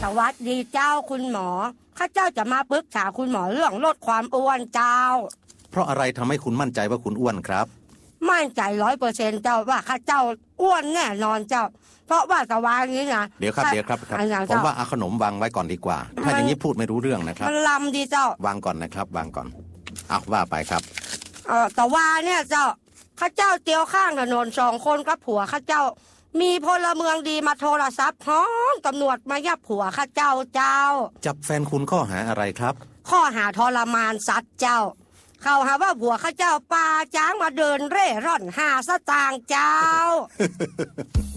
วัสดีเจ้าคุณหมอข้าเจ้าจะมาปรึกษาคุณหมอเรื่องลดความอ้วนเจ้าเพราะอะไรทำให้คุณมั่นใจว่าคุณอ้วนครับมั่นใจ100%เจ้าว่าข้าเจ้าอ้วนแน่นอนเจ้าเพราะว่าตะวันนี้นะเดี๋ยวครับผมว่าเอาขนมวางไว้ก่อนดีกว่าถ้าอย่างนี้พูดไม่รู้เรื่องนะครับมันลำดีเจ้าวางก่อนนะครับวางก่อนเอาว่าไปครับตะวันเนี่ยเจ้าข้าเจ้าเตียวข้างถนน2 คนกับผัวข้าเจ้ามีพลเมืองดีมาโทรศัพท์ฮ้องตำรวจมายับผัวข้าเจ้าจับแฟนคุณข้อหาอะไรครับข้อหาทรมานสัตว์เจ้าเขาหาว่าผัวข้าเจ้าปาจ้างมาเดินเร่ร่อนหาสตางค์เจ้า